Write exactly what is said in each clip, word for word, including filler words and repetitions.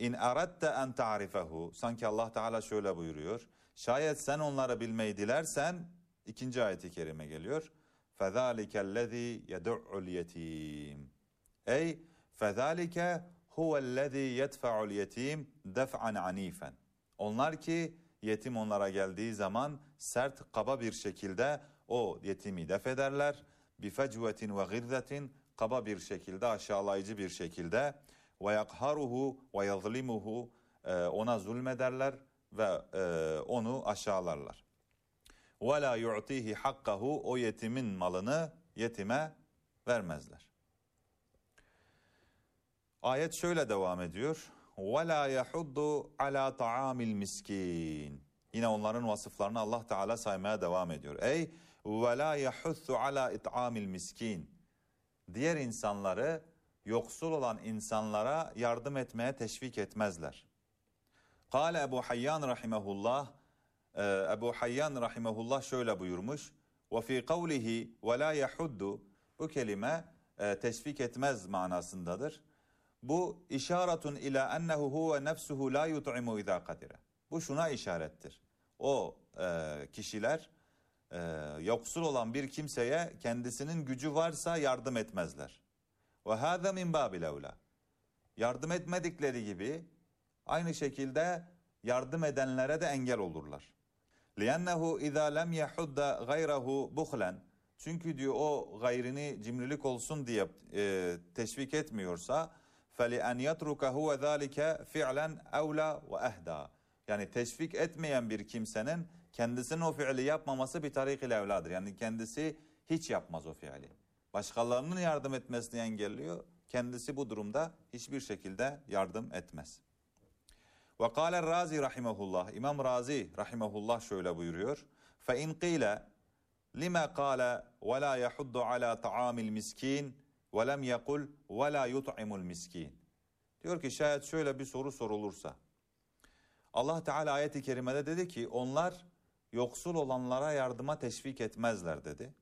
İn aratta en ta'rifahu. Sanki Allah Teala şöyle buyuruyor. Şayet sen onları bilmeyi dilersen ikinci ayeti kerime geliyor. فَذَٰلِكَ الَّذ۪ي يَدُعُّ الْيَت۪يمِ Ey فَذَٰلِكَ هُوَ الَّذ۪ي يَدْفَعُ الْيَت۪يمِ دَفْعًا عَن۪يفًا Onlar ki yetim onlara geldiği zaman sert, kaba bir şekilde o yetimi def ederler. بِفَجْوَةٍ وَغِرْذَةٍ Kaba bir şekilde, aşağılayıcı bir şekilde. وَيَقْهَرُهُ وَيَظْلِمُهُ Ona zulmederler ve e, onu aşağılarlar. وَلَا يُعْطِيهِ حَقَّهُ O yetimin malını yetime vermezler. Ayet şöyle devam ediyor. وَلَا يَحُضُّ عَلَى طَعَامِ الْمِسْكِينَ Yine onların vasıflarını Allah Teala saymaya devam ediyor. Ey وَلَا يَحُثُّ عَلَى اِطْعَامِ الْمِسْكِينَ Diğer insanları, yoksul olan insanlara yardım etmeye teşvik etmezler. Kâle Ebu Hayyan rahimehullah, Ebu Hayyan rahimehullah şöyle buyurmuş. وَفِي قَوْلِهِ وَلَا يَحُدُّ Bu kelime e, teşvik etmez manasındadır. Bu işaretun ila ennehu huve nefsuhu la yut'imu izâ kadire. Bu şuna işarettir. O e, kişiler e, yoksul olan bir kimseye kendisinin gücü varsa yardım etmezler. Ve hâzâ min bâbil evlâ. Yardım etmedikleri gibi aynı şekilde yardım edenlere de engel olurlar. لِيَنَّهُ اِذَا لَمْ يَحُدَّ غَيْرَهُ بُخْلًا Çünkü diyor o gayrini cimrilik olsun diye e, teşvik etmiyorsa فَلِأَنْ يَتْرُكَ هُوَ ذَٰلِكَ فِعْلًا اَوْلَى وَاَهْدَى Yani teşvik etmeyen bir kimsenin kendisinin o fiili yapmaması bir tarik-i evladır. Yani kendisi hiç yapmaz o fiili. Başkalarının yardım etmesini engelliyor. Kendisi bu durumda hiçbir şekilde yardım etmez. Ve kâle Razi rahimehullah. İmam Razi rahimehullah şöyle buyuruyor. Fe in qîle lima qâle ve lâ yahuddu alâ ta'âmil miskin ve lem yekul ve lâ yut'imul miskin. Diyor ki şayet şöyle bir soru sorulursa. Allah Teala ayet-i kerimede dedi ki onlar yoksul olanlara yardıma teşvik etmezler dedi.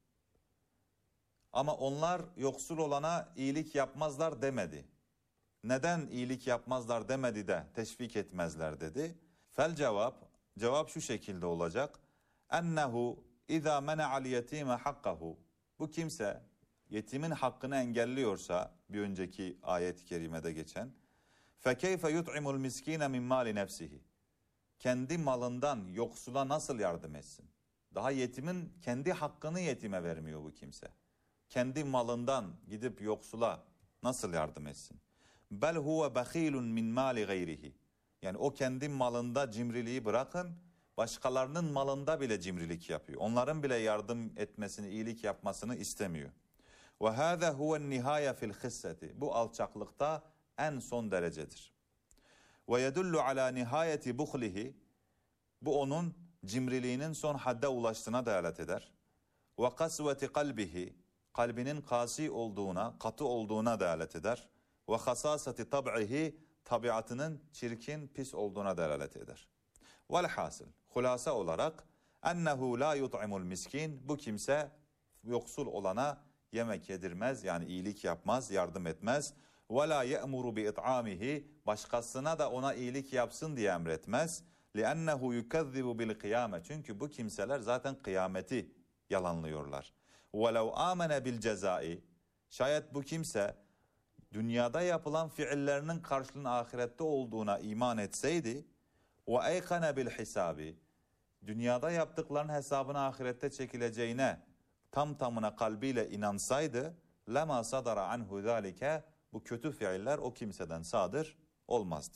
Ama onlar yoksul olana iyilik yapmazlar demedi. Neden iyilik yapmazlar demedi de teşvik etmezler dedi. Fel cevap, cevap şu şekilde olacak. Ennehu izâ mena'al yetîme hakkahu. Bu kimse yetimin hakkını engelliyorsa bir önceki ayet-i kerimede geçen. Fekeyfe yut'imul miskine min mali nefsihi. Kendi malından yoksula nasıl yardım etsin? Daha yetimin kendi hakkını yetime vermiyor bu kimse. Kendi malından gidip yoksula nasıl yardım etsin? Bel huve bakhilun min mali gayrihi. Yani o kendi malında cimriliği bırakın, başkalarının malında bile cimrilik yapıyor. Onların bile yardım etmesini, iyilik yapmasını istemiyor. Ve hâzâ huven nihâye fil hisseti. Bu alçaklıkta en son derecedir. Ve yedullu ala nihayeti buhlihi. Bu onun cimriliğinin son hadde ulaştığına delalet eder. Ve kasveti kalbihi. Kalbinin kasi olduğuna, katı olduğuna delalet eder. Ve hasaseti tab'ihi. Tabiatının çirkin, pis olduğuna delalet eder. Velhasıl, hulasa olarak ennehu la yut'imul miskin. Bu kimse yoksul olana yemek yedirmez, yani iyilik yapmaz, yardım etmez. Ve la ye'muru bi it'amihi. Başkasına da ona iyilik yapsın diye emretmez. Li'ennehu yukezzibu bil kıyame. Çünkü bu kimseler zaten kıyameti yalanlıyorlar. Ve lev amene bil cezai. Şayet bu kimse dünyada yapılan fiillerinin karşılığının ahirette olduğuna iman etseydi ve eykane bil hisabi, dünyada yaptıklarının hesabına ahirette çekileceğine tam tamına kalbiyle inansaydı lema sadara anhu zalike, bu kötü fiiller o kimseden sadır olmazdı.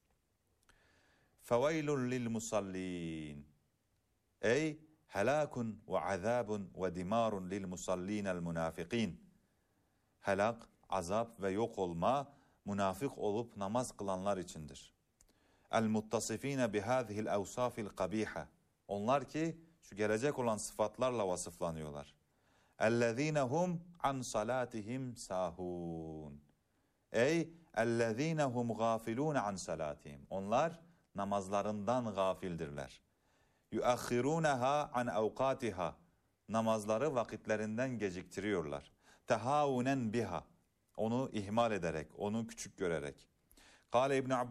Feveylun lil musallin. Ey helakun ve azabun ve dimarun lil musallinel munafikin. Helak, azap ve yok olma münafık olup namaz kılanlar içindir. El muttasifine bihâzihil evsâfil kabîhe. Onlar ki şu gelecek olan sıfatlarla vasıflanıyorlar. Ellezînehum an salatihim sahun. Ey ellezînehum gâfilûne an salatihim. Onlar namazlarından gafildirler. Yuakhirûneha an evkâtiha. Namazları vakitlerinden geciktiriyorlar. Tehâvunen biha. Onu ihmal ederek, onu küçük görerek. Kâle İbn